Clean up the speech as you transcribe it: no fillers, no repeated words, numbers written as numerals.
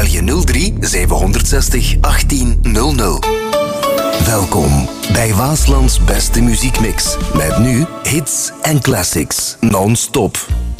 bel je 03 760 1800. Welkom bij Waaslands beste muziekmix. Met nu hits en classics non-stop.